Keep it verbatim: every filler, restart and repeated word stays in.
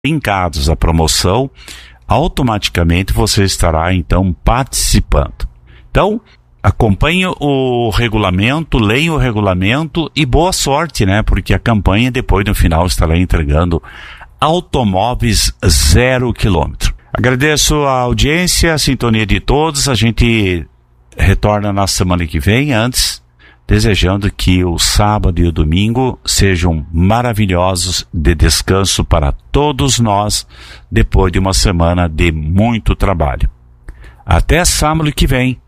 linkados à promoção, automaticamente você estará então participando. Então, acompanhe o regulamento, leia o regulamento e boa sorte, né? Porque a campanha depois no final estará entregando automóveis zero quilômetro. Agradeço a audiência, a sintonia de todos. A gente retorna na semana que vem, antes desejando que o sábado e o domingo sejam maravilhosos de descanso para todos nós, depois de uma semana de muito trabalho. Até sábado que vem.